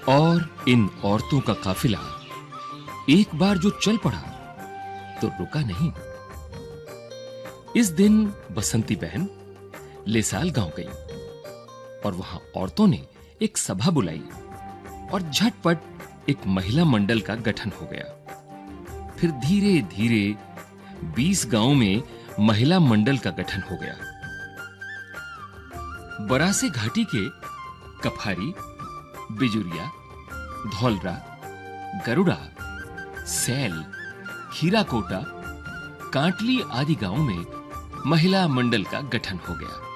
और इन औरतों का काफिला एक बार जो चल पड़ा तो रुका नहीं। इस दिन बसंती बहन लेसाल गांव गई और वहां औरतों ने एक सभा बुलाई और झटपट एक महिला मंडल का गठन हो गया। फिर धीरे-धीरे 20 गांवों में महिला मंडल का गठन हो गया। बरासे घाटी के कफारी, बिजुरिया, धौलरा, गरुड़ा, सैल, हीराकोटा, कांटली आदि गांवों में महिला मंडल का गठन हो गया।